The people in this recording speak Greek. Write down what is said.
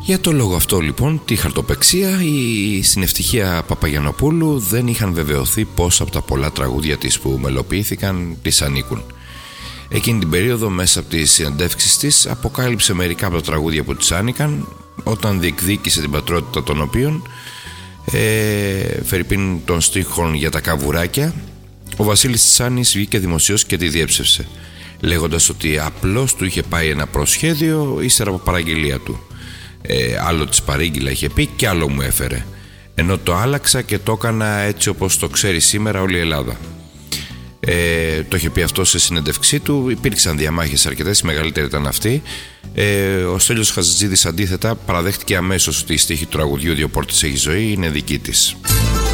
Για το λόγο αυτό λοιπόν τη χαρτοπεξία στην Ευτυχία Παπαγιαννοπούλου δεν είχαν βεβαιωθεί πως από τα πολλά τραγούδια της που μελοποιήθηκαν της ανήκουν. Εκείνη την περίοδο μέσα από τις συνεντεύξεις της αποκάλυψε μερικά από τα τραγούδια που της άνοικαν όταν διεκδίκησε την πατρότητα των οποίων φερειπίν των στίχων για τα καβουράκια. Ο Βασίλης Τσάνης βγήκε δημοσίως και τη διέψευσε, λέγοντας ότι απλώς του είχε πάει ένα προσχέδιο ύστερα από παραγγελία του. Άλλο της παρήγγειλα είχε πει και άλλο μου έφερε, ενώ το άλλαξα και το έκανα έτσι όπως το ξέρει σήμερα όλη η Ελλάδα. Το είχε πει αυτό σε συνέντευξή του. Υπήρξαν διαμάχες αρκετές, η μεγαλύτερη ήταν αυτή. Ο Στέλιος Χατζηδής αντίθετα παραδέχτηκε αμέσως ότι η στίχη του τραγουδιού «Δύο πόρτες έχει ζωή» είναι δική της.